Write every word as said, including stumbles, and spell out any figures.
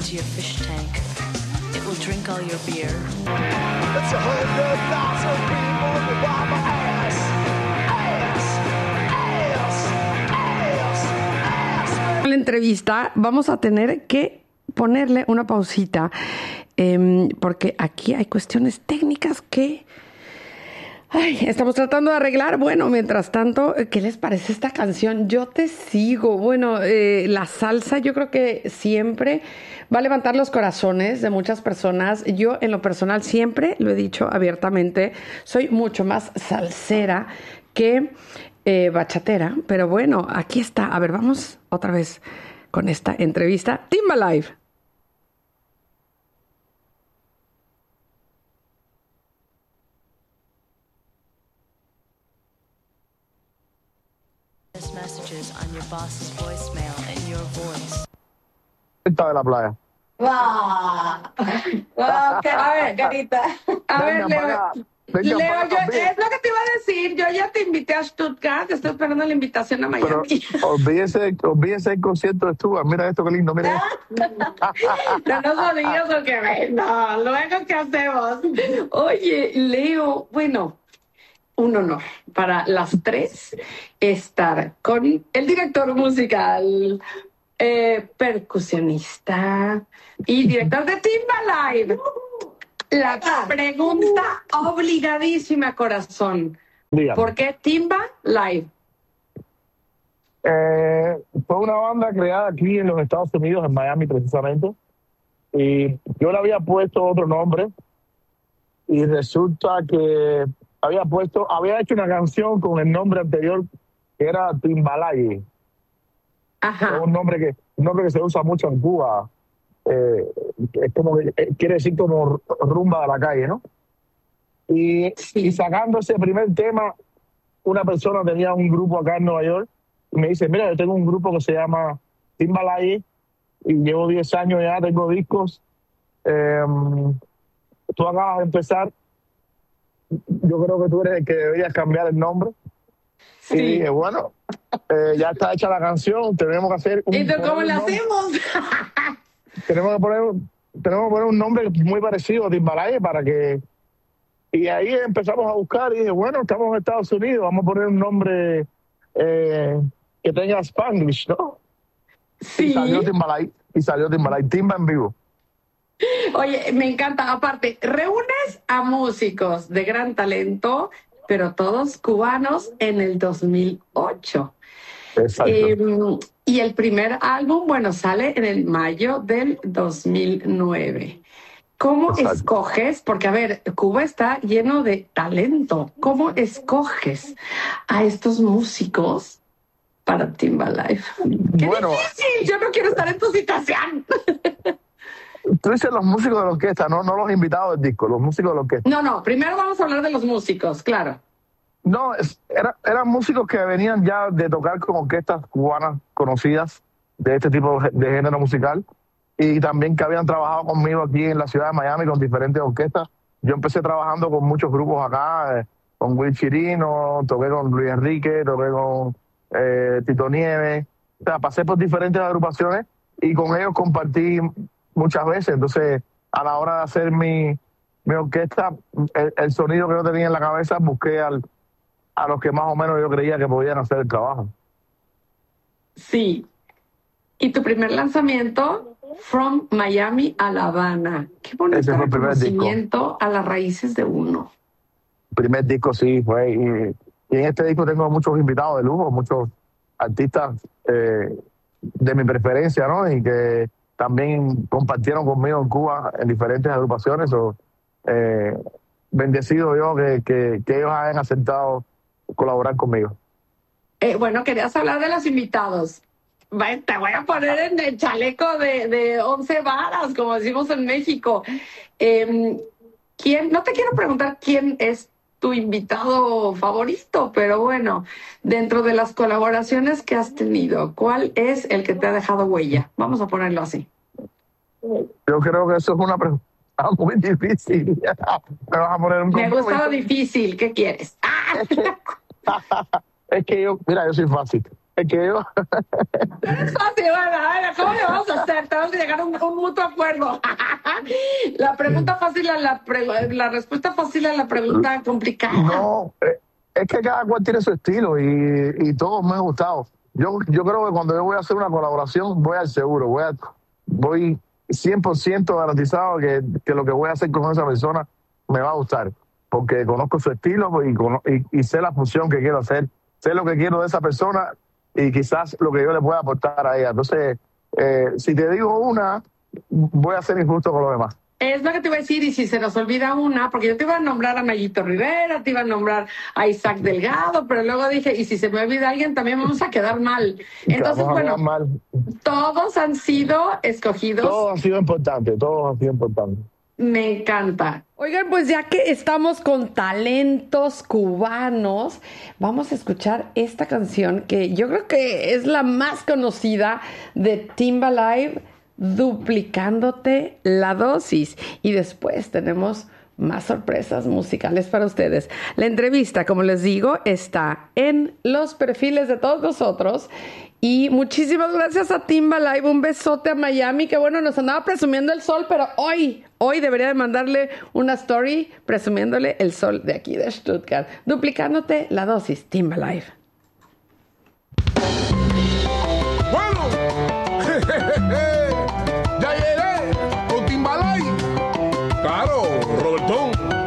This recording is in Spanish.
into your fish tank. It will drink all your beer. It's a hundred thousand people who want my ass. Ass, ass, ass, ass. En la entrevista vamos a tener que ponerle una pausita eh, porque aquí hay cuestiones técnicas que ay, estamos tratando de arreglar. Bueno, mientras tanto, ¿qué les parece esta canción? Yo te sigo. Bueno, eh, la salsa yo creo que siempre va a levantar los corazones de muchas personas. Yo en lo personal siempre lo he dicho abiertamente, soy mucho más salsera que eh, bachatera. Pero bueno, aquí está. A ver, vamos otra vez con esta entrevista. Timba Live. Messages on your boss's voicemail in your voice. De la playa. ¡Wow! Wow, que- a ver, Carita. A ver, Venga, Leo. para acá. Venga, Leo, para yo, acá, bien. es lo que te iba a decir. Yo ya te invité a Stuttgart. Estoy esperando la invitación a Pero Miami. olvídese, olvídese el concierto de Stuart. Mira esto, qué lindo. Mira esto. No nos olvides lo que ven. No, luego, ¿qué hacemos? Oye, Leo, bueno, un honor para las tres estar con el director musical, eh, percusionista y director de Timba Live. La pregunta obligadísima, corazón. Dígame. ¿Por qué Timba Live? Eh, fue una banda creada aquí en los Estados Unidos, en Miami precisamente. Y yo le había puesto otro nombre. Y resulta que había puesto, había hecho una canción con el nombre anterior que era Timbalaye. Ajá. Es un nombre que, un nombre que se usa mucho en Cuba. Eh, es como que eh, quiere decir como rumba de la calle, ¿no? Y, Sí. y sacando ese primer tema, una persona tenía un grupo acá en Nueva York y me dice, mira, yo tengo un grupo que se llama Timbalaye y llevo diez años ya, tengo discos. Eh, tú acabas de empezar. Yo creo que tú eres el que deberías cambiar el nombre. Sí. Y dije, bueno, eh, ya está hecha la canción, tenemos que hacer un, ¿Y tú cómo poner la un nombre- hacemos? tenemos que poner tenemos que poner un nombre muy parecido a Timbalaye para que y ahí empezamos a buscar y dije, bueno, estamos en Estados Unidos, vamos a poner un nombre eh, que tenga Spanglish, ¿no? Y Sí. salió Timbalaye, y salió Timbalaye, Timba en vivo. Oye, me encanta. Aparte, reúnes a músicos de gran talento, pero todos cubanos en el dos mil ocho. Exacto. Eh, y el primer álbum, bueno, sale en el mayo del dos mil nueve. ¿Cómo Exacto. escoges? Porque, a ver, Cuba está lleno de talento. ¿Cómo escoges a estos músicos para Timba Live? ¡Qué Bueno, difícil! Yo no quiero estar en tu situación. tú dices los músicos de la orquesta, no, no los invitados del disco, los músicos de la orquesta. No, no, primero vamos a hablar de los músicos, claro. No, es- era- eran músicos que venían ya de tocar con orquestas cubanas conocidas de este tipo de de género musical y también que habían trabajado conmigo aquí en la ciudad de Miami con diferentes orquestas. Yo empecé trabajando con muchos grupos acá, eh, con Will Chirino, toqué con Luis Enrique, toqué con eh, Tito Nieves. O sea, pasé por diferentes agrupaciones y con ellos compartí muchas veces. Entonces, a la hora de hacer mi, mi orquesta, el, el sonido que yo tenía en la cabeza, busqué al, a los que más o menos yo creía que podían hacer el trabajo. Sí. Y tu primer lanzamiento, From Miami a La Habana. Qué bonito Ese fue el primer disco. reconocimiento a las raíces de uno. Primer disco sí fue. Y, y en este disco tengo muchos invitados de lujo, muchos artistas eh, de mi preferencia, ¿no? Y que también compartieron conmigo en Cuba en diferentes agrupaciones. O, eh, bendecido yo que, que, que ellos hayan aceptado colaborar conmigo. Eh, bueno, querías hablar de los invitados. Va, te voy a poner en el chaleco de, de once varas, como decimos en México. Eh, ¿quién? No te quiero preguntar quién es tu invitado favorito, pero bueno, dentro de las colaboraciones que has tenido, ¿cuál es el que te ha dejado huella? Vamos a ponerlo así. Yo creo que eso es una pregunta muy difícil. Me vas a poner un Me gusta lo compromiso. difícil, ¿qué quieres? ¡Ah! Es que yo, mira, yo soy fácil. Es que yo, Es fácil, bueno, a ver, ¿cómo le vamos a hacer, tenemos que llegar a un, un mutuo acuerdo. La pregunta fácil a la, pre, la respuesta fácil a la pregunta complicada. No, eh, es que cada cual tiene su estilo y, y todos me han gustado. Yo, yo creo que cuando yo voy a hacer una colaboración, voy al seguro, voy, a, voy cien por ciento garantizado que, que lo que voy a hacer con esa persona me va a gustar, porque conozco su estilo y, y, y sé la función que quiero hacer, sé lo que quiero de esa persona y quizás lo que yo le pueda aportar a ella. Entonces, eh, si te digo una, voy a ser injusto con lo demás. Es lo que te iba a decir, y si se nos olvida una, porque yo te iba a nombrar a Mayito Rivera, te iba a nombrar a Isaac Delgado, pero luego dije, y si se me olvida alguien, también vamos a quedar mal. Entonces, bueno, mal. todos han sido escogidos. Todos han sido importantes, todos han sido importantes. Me encanta. Oigan, pues ya que estamos con talentos cubanos, vamos a escuchar esta canción que yo creo que es la más conocida de Timba Live, Duplicándote la dosis. Y después tenemos más sorpresas musicales para ustedes. La entrevista, como les digo, está en los perfiles de todos nosotros. Y muchísimas gracias a Timba Live. Un besote a Miami, que bueno, nos andaba presumiendo el sol, pero hoy, hoy debería de mandarle una story presumiéndole el sol de aquí de Stuttgart. Duplicándote la dosis, Timba Live.